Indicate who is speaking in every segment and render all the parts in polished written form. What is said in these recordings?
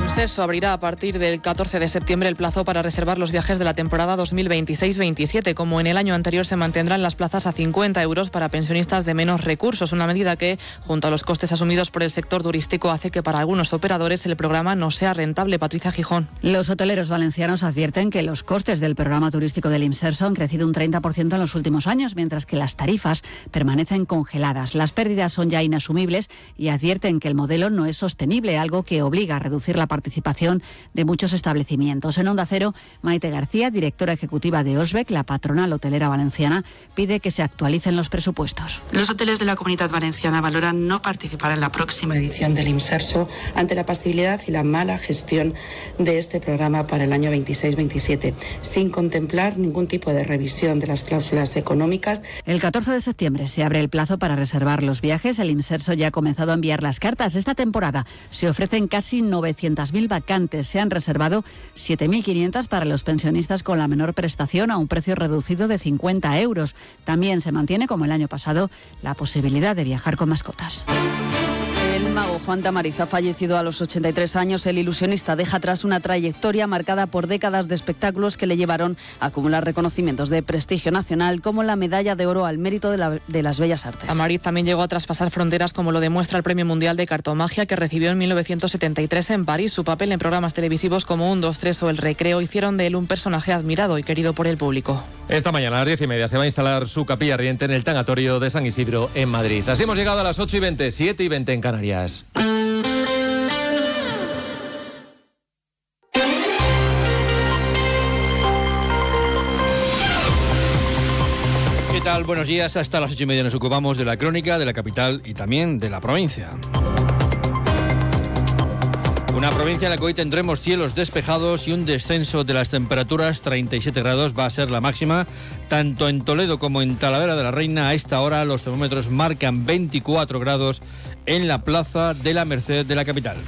Speaker 1: Imserso abrirá a partir del 14 de septiembre el plazo para reservar los viajes de la temporada 2026-27. Como en el año anterior, se mantendrán las plazas a 50 euros para pensionistas de menos recursos, una medida que, junto a los costes asumidos por el sector turístico, hace que para algunos operadores el programa no sea rentable. Patricia Gijón.
Speaker 2: Los hoteleros valencianos advierten que los costes del programa turístico del Imserso han crecido un 30% en los últimos años, mientras que las tarifas permanecen congeladas. Las pérdidas son ya inasumibles y advierten que el modelo no es sostenible, algo que obliga a reducir la participación de muchos establecimientos. En Onda Cero, Maite García, directora ejecutiva de Osbec, la patronal hotelera valenciana, pide que se actualicen los presupuestos.
Speaker 3: Los hoteles de la Comunidad Valenciana valoran no participar en la próxima edición del Imserso ante la pasibilidad y la mala gestión de este programa para el año 26-27, sin contemplar ningún tipo de revisión de las cláusulas económicas.
Speaker 2: El 14 de septiembre se abre el plazo para reservar los viajes. El Imserso ya ha comenzado a enviar las cartas. Esta temporada se ofrecen casi 900.000 vacantes. Se han reservado 7.500 para los pensionistas con la menor prestación a un precio reducido de 50 euros. También se mantiene, como el año pasado, la posibilidad de viajar con mascotas.
Speaker 4: El mago Juan Tamariz ha fallecido a los 83 años. El ilusionista deja atrás una trayectoria marcada por décadas de espectáculos que le llevaron a acumular reconocimientos de prestigio nacional, como la Medalla de Oro al Mérito de las Bellas Artes.
Speaker 1: Tamariz también llegó a traspasar fronteras, como lo demuestra el Premio Mundial de Cartomagia, que recibió en 1973 en París. Su papel en programas televisivos como 1, 2, 3 o El Recreo hicieron de él un personaje admirado y querido por el público.
Speaker 5: Esta mañana a las 10:30 se va a instalar su capilla ardiente en el tanatorio de San Isidro, en Madrid. Así hemos llegado a las 8:20, 7:20 en Canarias.
Speaker 6: ¿Qué tal? Buenos días. Hasta las 8:30 nos ocupamos de la crónica de la capital y también de la provincia. Una provincia en la que hoy tendremos cielos despejados y un descenso de las temperaturas. 37 grados va a ser la máxima. Tanto en Toledo como en Talavera de la Reina, a esta hora los termómetros marcan 24 grados en la Plaza de la Merced de la capital.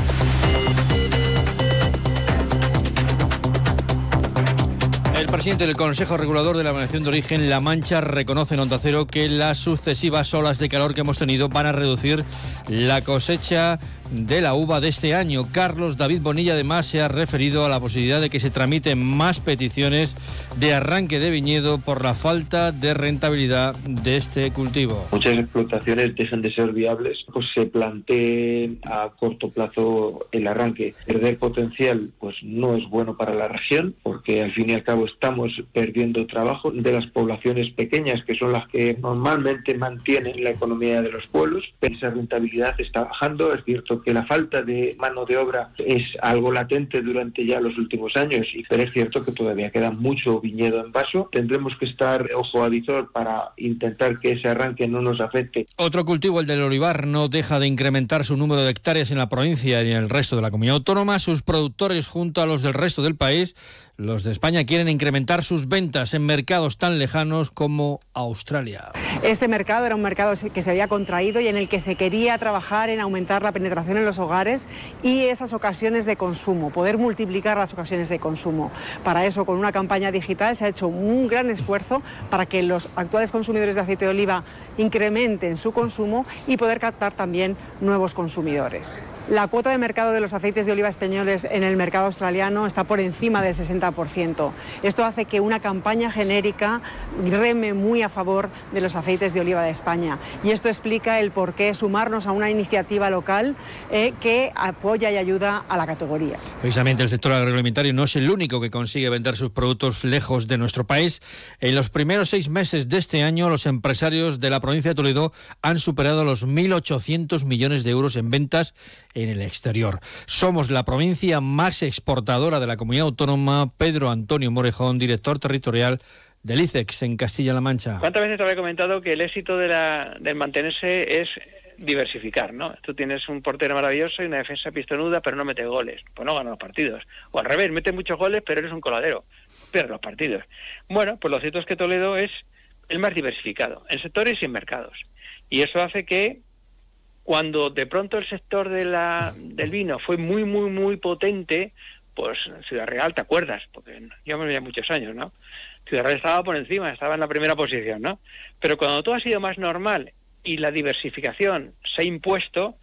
Speaker 6: El presidente del Consejo Regulador de la Denominación de Origen La Mancha reconoce en Onda Cero que las sucesivas olas de calor que hemos tenido van a reducir la cosecha de la uva de este año. Carlos David Bonilla además se ha referido a la posibilidad de que se tramiten más peticiones de arranque de viñedo por la falta de rentabilidad de este cultivo.
Speaker 7: Muchas explotaciones dejan de ser viables, pues se plantee a corto plazo el arranque. Perder potencial pues no es bueno para la región, porque al fin y al cabo estamos perdiendo trabajo de las poblaciones pequeñas, que son las que normalmente mantienen la economía de los pueblos. Esa rentabilidad está bajando. Es cierto que la falta de mano de obra es algo latente durante ya los últimos años, pero es cierto que todavía queda mucho viñedo en vaso. Tendremos que estar ojo a visor para intentar que ese arranque no nos afecte.
Speaker 6: Otro cultivo, el del olivar, no deja de incrementar su número de hectáreas en la provincia y en el resto de la comunidad autónoma. Sus productores, junto a los del resto del país, los de España, quieren incrementar sus ventas en mercados tan lejanos como Australia.
Speaker 8: Este mercado era un mercado que se había contraído y en el que se quería trabajar en aumentar la penetración en los hogares y esas ocasiones de consumo, poder multiplicar las ocasiones de consumo. Para eso, con una campaña digital se ha hecho un gran esfuerzo para que los actuales consumidores de aceite de oliva incrementen su consumo y poder captar también nuevos consumidores. La cuota de mercado de los aceites de oliva españoles en el mercado australiano está por encima del 60%. Esto hace que una campaña genérica reme muy a favor de los aceites de oliva de España. Y esto explica el por qué sumarnos a una iniciativa local que apoya y ayuda a la categoría.
Speaker 6: Precisamente el sector agroalimentario no es el único que consigue vender sus productos lejos de nuestro país. En los primeros 6 meses de este año, los empresarios de la provincia de Toledo han superado los 1.800 millones de euros en ventas en el exterior. Somos la provincia más exportadora de la comunidad autónoma. Pedro Antonio Morejón, director territorial del ICEX en Castilla-La Mancha.
Speaker 9: ¿Cuántas veces te habré comentado que el éxito del mantenerse es diversificar, ¿no? Tú tienes un portero maravilloso y una defensa pistonuda, pero no mete goles, pues no gana los partidos. O al revés, mete muchos goles, pero eres un coladero, pierde los partidos. Bueno, pues lo cierto es que Toledo es el más diversificado, en sectores y en mercados. Y eso hace que cuando de pronto el sector del vino fue muy, muy, muy potente, pues Ciudad Real, ¿te acuerdas? Porque llevamos ya muchos años, ¿no? Ciudad Real estaba por encima, estaba en la primera posición, ¿no? Pero cuando todo ha sido más normal y la diversificación se ha impuesto,